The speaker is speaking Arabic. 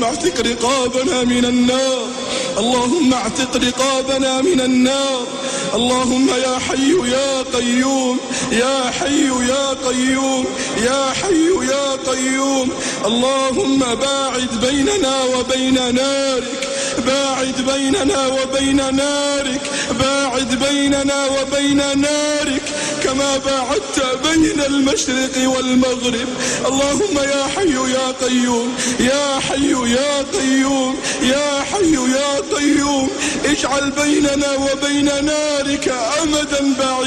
اعتق رقابنا من النار، اللهم اعتق رقابنا من النار. اللهم يا حي يا قيوم، يا حي يا قيوم، يا حي يا قيوم. اللهم باعد بيننا وبين نارك، باعد بيننا وبين نارك، باعد بيننا وبين نارك كما باعدت بين المشرق والمغرب. اللهم يا حي يا قيوم، يا حي يا قيوم، يا حي يا قيوم، اجعل بيننا وبين نارك أمدا بعيدا.